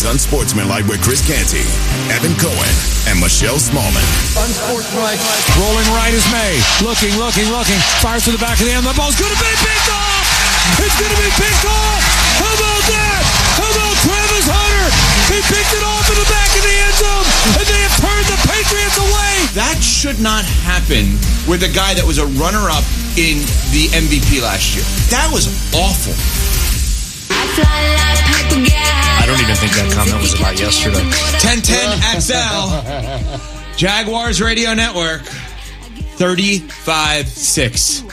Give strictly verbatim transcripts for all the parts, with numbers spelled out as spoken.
is Unsportsmanlike with Chris Canty, Evan Cohen, and Michelle Smallman. Unsportsmanlike. Rolling right is May. Looking, looking, looking. Fires to the back of the end. The ball's going to be picked off. It's going to be picked off. How about that? How about Travis Hunter? He picked it off in the back of the end zone, and they have turned the Patriots away. That should not happen with a guy that was a runner-up in the M V P last year. That was awful. I don't even think that comment was about yesterday. ten ten X L, Jaguars Radio Network, thirty-five six.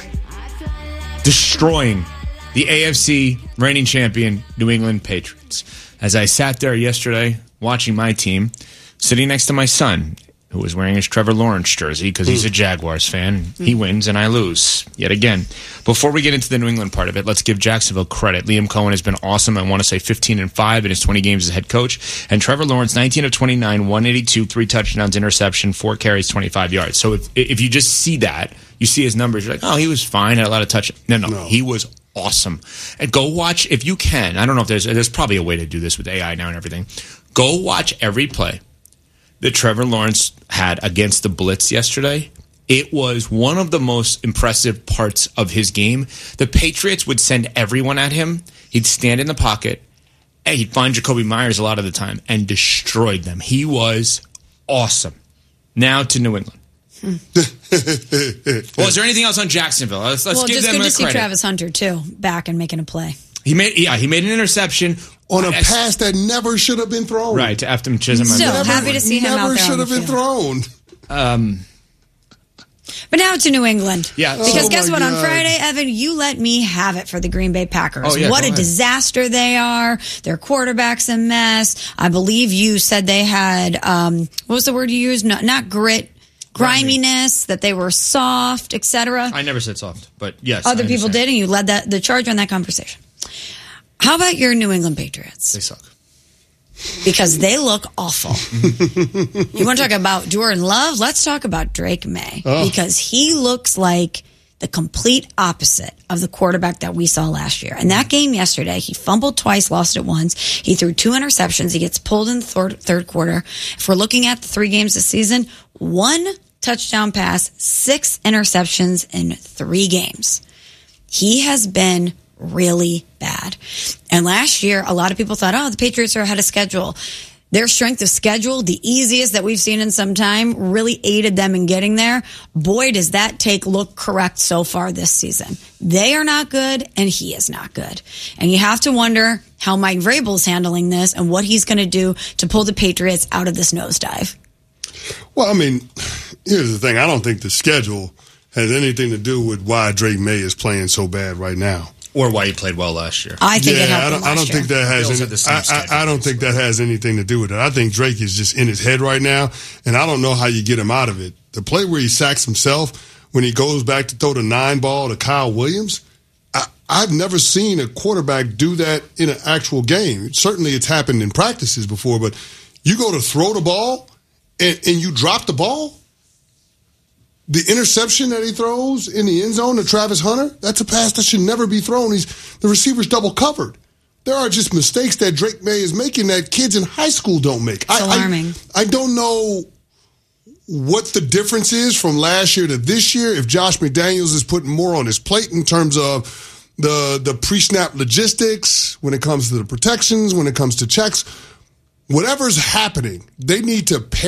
Destroying the A F C reigning champion New England Patriots. As I sat there yesterday watching my team, sitting next to my son, who was wearing his Trevor Lawrence jersey because he's a Jaguars fan. He wins and I lose yet again. Before we get into the New England part of it, let's give Jacksonville credit. Liam Cohen has been awesome. I want to say fifteen and five in his twenty games as head coach. And Trevor Lawrence, nineteen of twenty-nine, one eighty-two, three touchdowns, interception, four carries, twenty-five yards. So if if you just see that, you see his numbers, you're like, oh, he was fine, had a lot of touch. No, no, no. He was awesome. And go watch, if you can, I don't know if there's, there's probably a way to do this with A I now and everything. Go watch every play that Trevor Lawrence had against the Blitz yesterday. It was one of the most impressive parts of his game. The Patriots would send everyone at him. He'd stand in the pocket, and he'd find Jacoby Myers a lot of the time and destroyed them. He was awesome. Now to New England. Hmm. Well, is there anything else on Jacksonville? Let's, let's well, give just them good a to see credit. Travis Hunter, too, back and making a play. He made, yeah, he made an interception. On a pass that never should have been thrown. Right, to Efton Chisholm. Still, never, happy to see him out there. Never should have been field. thrown. Um, but now to New England. Yeah. Because oh guess what? God. On Friday, Evan, you let me have it for the Green Bay Packers. Oh, yeah, what a ahead. disaster they are. Their quarterback's a mess. I believe you said they had, um, what was the word you used? Not, not grit. Griminess, that they were soft, et cetera. I never said soft, but yes. Other I people understand. did, and you led that the charge on that conversation. How about your New England Patriots? They suck. Because they look awful. You want to talk about Jordan Love? Let's talk about Drake May. Oh. Because he looks like the complete opposite of the quarterback that we saw last year. In that game yesterday, he fumbled twice, lost it once. He threw two interceptions. He gets pulled in the third, third quarter. If we're looking at the three games this season, one touchdown pass, six interceptions in three games. He has been really bad. And last year, a lot of people thought, oh, the Patriots are ahead of schedule. Their strength of schedule, the easiest that we've seen in some time, really aided them in getting there. Boy, does that take look correct so far this season. They are not good, and he is not good. And you have to wonder how Mike Vrabel's handling this and what he's going to do to pull the Patriots out of this nosedive. Well, I mean, here's the thing. I don't think the schedule has anything to do with why Drake May is playing so bad right now. Or why he played well last year. I think yeah, it helped I don't, him last I don't year. think that has. Bills Any, had the same I, schedule, I, I don't think that has anything to do with it. I think Drake is just in his head right now, and I don't know how you get him out of it. The play where he sacks himself when he goes back to throw the nine ball to Kyle Williams, I, I've never seen a quarterback do that in an actual game. Certainly, it's happened in practices before, but you go to throw the ball and, and you drop the ball. The interception that he throws in the end zone to Travis Hunter, that's a pass that should never be thrown. He's the receiver's double covered. There are just mistakes that Drake May is making that kids in high school don't make. It's I, alarming. I, I don't know what the difference is from last year to this year, if Josh McDaniels is putting more on his plate in terms of the, the pre-snap logistics, when it comes to the protections, when it comes to checks. Whatever's happening, they need to pay